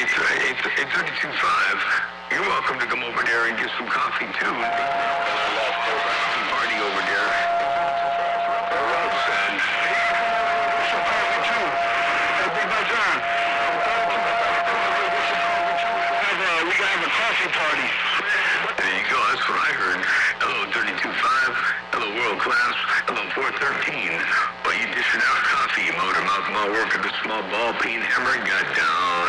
832.5. You're welcome to come over there and get some coffee too. Coffee party over there. We gotta have a coffee party. There you go, that's what I heard. Hello 32.5, hello World Class, hello 413. Well, you dishing out coffee, motor mouth, mall worker, the small ball peen hammer, got down.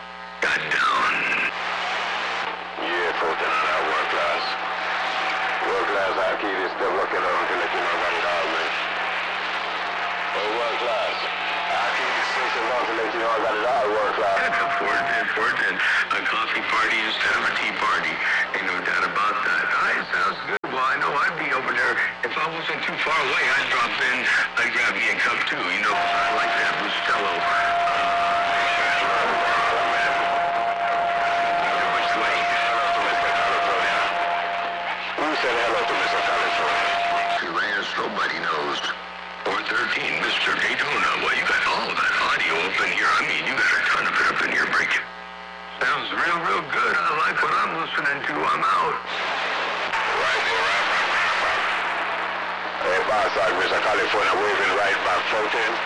Yeah, 410, World Class. World Class, our key is still working on to let you know about it all, man. Oh, World Class. Our key is still on to let you know about it all, World Class. That's a 410. A coffee party instead of a tea party. Ain't no doubt about that. It sounds good. Well, I know I'd be over there. If I wasn't too far away, I'd drop in. I'd grab me a cup too. You know, I like that Bustelo. Which way? Who said hello to Mr. California? Reyes, nobody knows. 413, Mr. Daytona. Well, you got all that audio up in here. I mean, you got a ton of it up in here, Break. Sounds real good. I like what I'm listening to. I'm out. Right there, right. Hey, boss, Mr. California, waving right back, 410.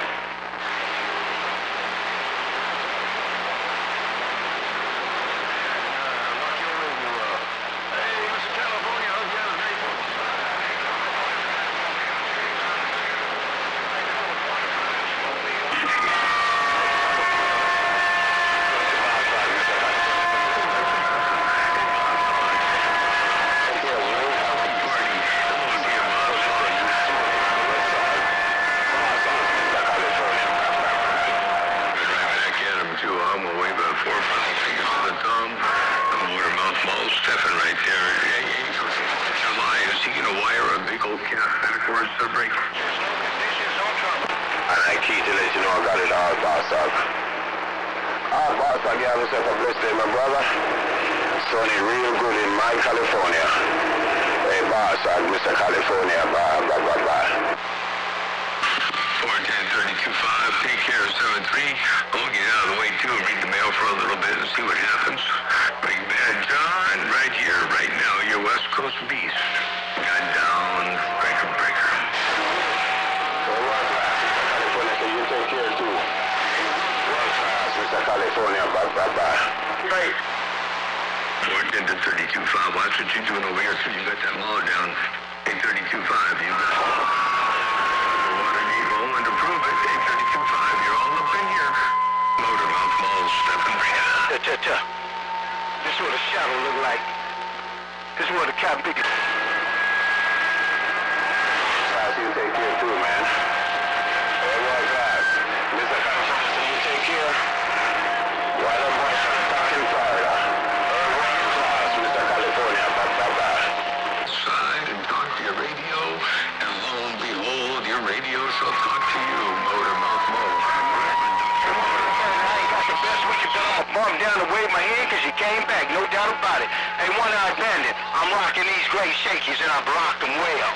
Mr. California, bye. 410-32.5, take care of 7-3. I'll get out of the way too and read the mail for a little bit and see what happens. Big Bad John, right here, right now, your West Coast beast. Got down, breaker. Well, World Class, Mr. California, can you take care too? World Class, Mr. California, bye. Right. 410-32.5, watch what you're doing over here till you got that law down. 832.5, you got Watergate rolling to prove it. 832.5, you're all up in here. Motor mouth balls, Stephen. This is what a shadow look like. This is what a cat big. Class, you take care too, man. Hey, World Class, Mr. California, can you take care? Why the boys are stuck in Florida? World Class, Mr. California, bye. Side and talk to your radio, and lo and behold, your radio shall talk to you, motor mouth mower. I ain't got the best with you, but I'm gonna bump down and wave my hand because you came back, no doubt about it. Hey, One-Eyed Bandit, I'm rocking these great shakies and I've rocked them well.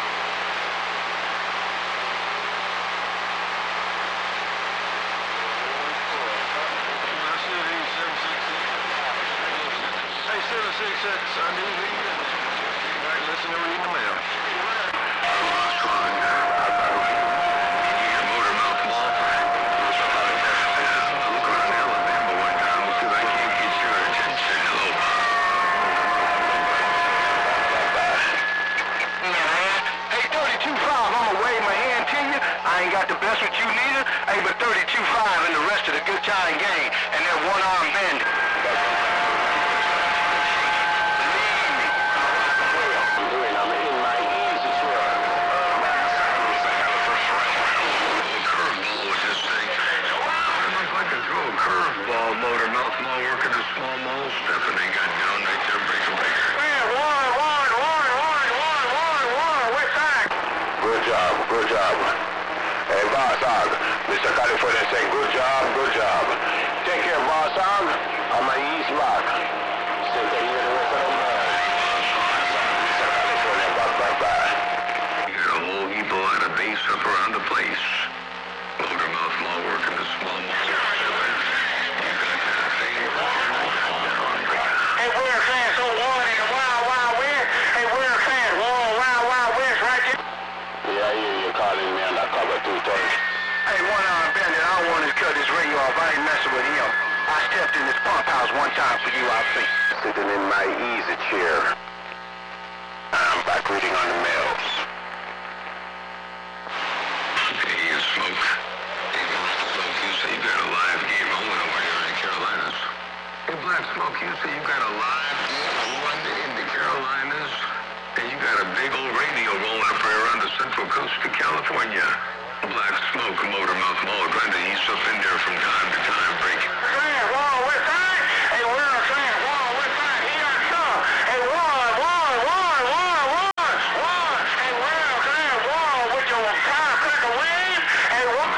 Hey, 766, I need you. Right, listen to reading the mail. What's wrong? Your motor mouth mall. I'm going to Alabama one time because I can't get your attention. Hello, Hey, 32.5, I'm gonna wave my hand to you. I ain't got the best with you neither. Hey, but 32.5 and the rest of the good time gang and that One-Armed Bandit. Motor mouth mall working a small mall. Stephanie got down right there, breaker. Man, one, we're back. Good job. Hey, Boss Hog, Mr. California say good job. Take care, Boss Hog. I'm a East Lock. Still taking you the rest of the man. Mr. California, bye. You got a whole heap of lot of bass up around the place. Motor mouth mall working a small mall. You got that thing. stepped in this pump house one time for you, I think. Sitting in my easy chair. I'm back reading on the mails. Hey, you Smoke. Hey, Black Smoke, you say you got a live game rolling over here in the Carolinas. Hey, Black Smoke, you say you got a live game rolling in the Carolinas? And you got a big old radio rolling up right around the central coast of California. Black Smoke, Motormouth Mall, trying to ease up in there from time to time, break. Hey, Wall, West Side. Hey, we're on San Wall, West Side. He got some. Hey, Wall. Hey, we're on Wall with your firecracker wings. Hey, Wall.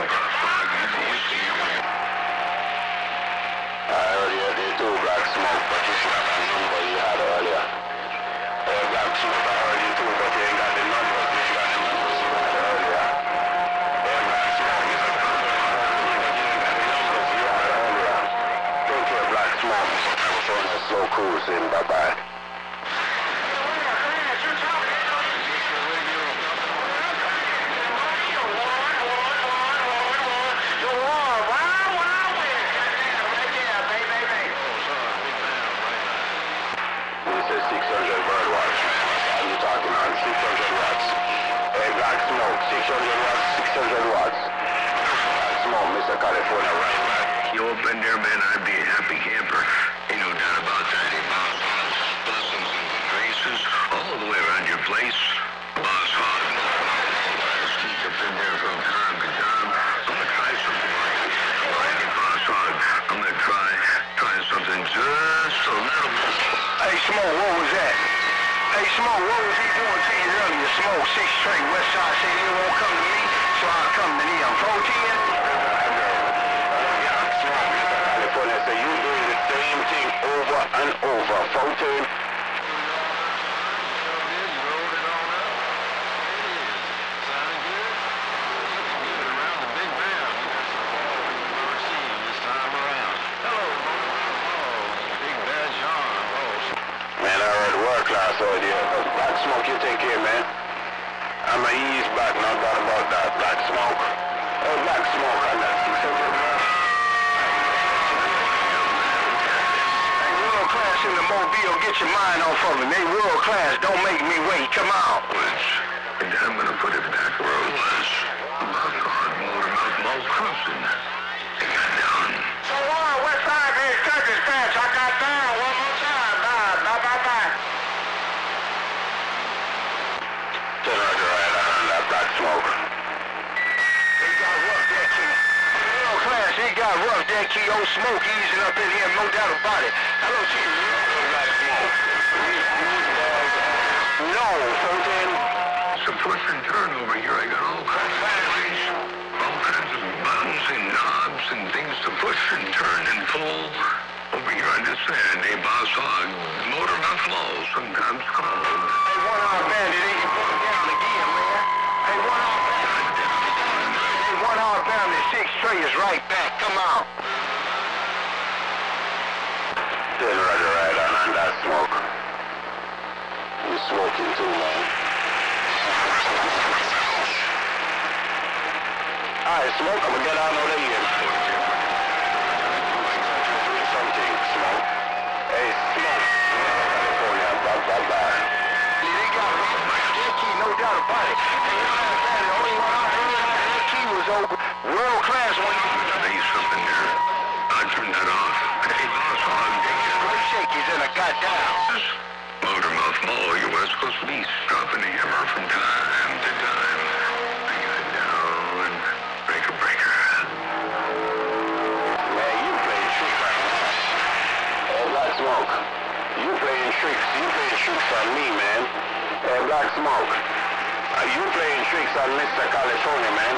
I heard you did too, Black Smoke, but you should have that number you had earlier. Hey, Black Smoke, I heard you too, but you ain't got the number. You ain't got the numbers you had earlier. Hey, Black Smoke, you ain't got the numbers you had earlier. Take care, Black Smoke. California slow cruising. Bye-bye. This is 600 Birdwatch. What are you talking on? 600 watts. Hey, Black Smoke, 600 watts, 600 watts. Black Smoke, Mr. California, right back. You up in there, man, I'd be a happy camper. Ain't no doubt about that. Hey, Boss Hog, blessings and graces all the way around your place. Boss Hog, sneak up in there from time to time. I'm gonna try something like that. All right, hey, Boss Hog, I'm gonna try something just a little bit. Hey, Smoke, what was that? Hey, Smoke, what was he doing to you earlier? Smoke, 6 straight West Side said he won't come to me, so I'll come to him. 14? California say you doing the same thing over and over. 14. Man, I heard world class audio. Black Smoke, you take care, man. I'm a ease back, no doubt about that. Black Smoke. Oh, Black Smoke, and that's Hey, world class in the Mobile, get your mind off of him. They world class, don't make me wait. Come on. And I'm gonna put it back where it was. Boss Hog, Motormouth Mall cruising. It got down. So what? West Side, man, touch his patch. I got down one more time. Bye. turn right on that Black Smoke. He got rough that key. World class, he got rough that key. Old Smoke easing up in here, no doubt about it. Hello, Chief. Black Smoke. No, 14. It's a push and turn over here. I got all kinds of batteries, all kinds of buttons and knobs and things to push and turn and pull. Over here on this end, a Boss Hog, Motormouth Mall, sometimes called. Hey, one-armed bandit, they can put him down again, man. Hey, one-armed bandit. Hey, one-armed bandit, 6 straight is right back. Come on. Turn right on that Smoke. You smoking too, man. Alright, Smoke, I'm gonna get out of here. Something, Smoke. Hey, Smoke. California, bye. They got that key, no doubt about it. Hey, the only one I heard that key was over. World class when you... There's something there. I turned that off. Hey, Boss Hog, Straight shakies and I got down. Motormouth Mall, your West Coast beast, dropping a hammer from time to time. I got down, breaker. Man, you playing tricks right now. Hey, Black Smoke. You playing tricks on me, man. Hey, Black Smoke. You playing tricks on Mr. California, man.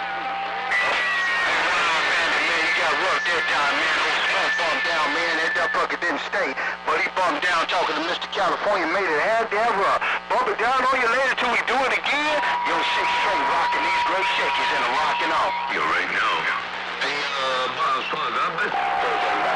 Rough that time, man. Old Smoke bumped down, man. That fucker didn't stay, but he bumped down talking to Mr. California, made it half damn rough. Bump it down on you later till we do it again. Yo, 6 straight rocking these great shakies and a rocking off. Yo, right now,